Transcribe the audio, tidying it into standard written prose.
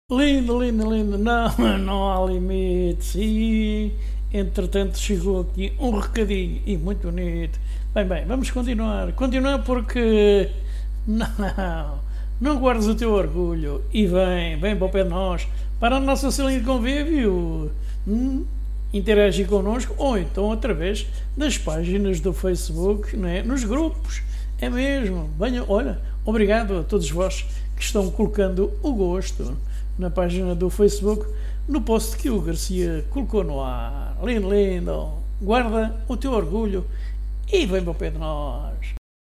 Lindo, lindo, lindo. Não, não há limites. E, entretanto, chegou aqui um recadinho. E muito bonito. Bem, bem, vamos continuar. Continuar porque. Não, não guardes o teu orgulho. E vem para o pé de nós. Para a nossa salinha de convívio. Interagir connosco. Ou então, através das páginas do Facebook, né? Nos grupos. É mesmo. Venha, olha, obrigado a todos vós que estão colocando o gosto na página do Facebook, no post que o Garcia colocou no ar. Lindo, lindo. Guarda o teu orgulho e vem para o pé de nós.